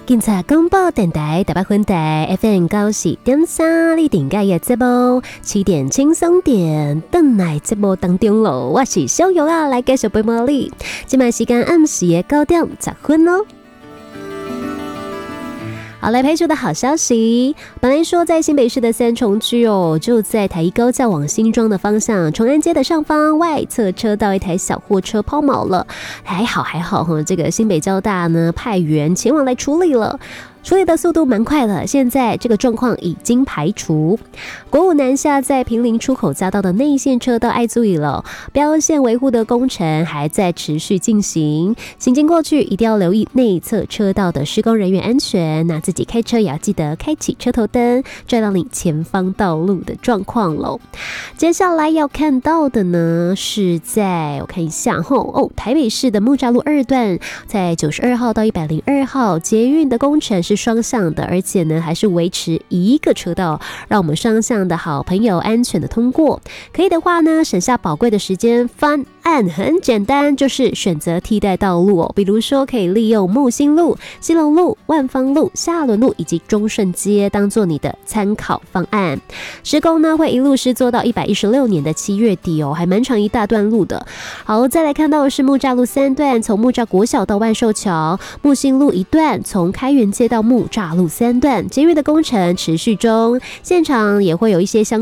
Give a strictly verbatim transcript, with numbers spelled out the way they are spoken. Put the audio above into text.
警察广播电台台北分台 F M 九四点三，你顶盖嘅节目七点轻松点，等来节目当中咯，我是小玉啊，来继续陪伴你。今晚时间暗时嘅九点十分咯。好，来陪出的好消息，本来说在新北市的三重区哦，就在台一高架往新庄的方向，崇安街的上方外侧车道一台小货车抛锚了，还好还好哈，这个新北交大呢派员前往来处理了。处理的速度蛮快的，现在这个状况已经排除。国五南下在坪林出口匝道的内线车道爱注意了，标线维护的工程还在持续进行，行经过去一定要留意内侧车道的施工人员安全，那自己开车也要记得开启车头灯，照亮你前方道路的状况咯。接下来要看到的呢，是在我看一下吼哦，台北市的木栅路二段，在九十二号到一百零二号捷运的工程是双向的，而且呢还是维持一个车道，让我们双向的好朋友安全的通过。可以的话呢，省下宝贵的时间，方案很简单，就是选择替代道路哦。比如说可以利用木星路、基隆路、万芳路、下轮路以及中顺街当做你的参考方案。施工呢会一路施作到一百一十六年的七月底哦，还蛮长一大段路的。好，再来看到的是木栅路三段，从木栅国小到万寿桥；木星路一段，从开元街到木栅路三段，捷运的工程持续中，现场也会有一些相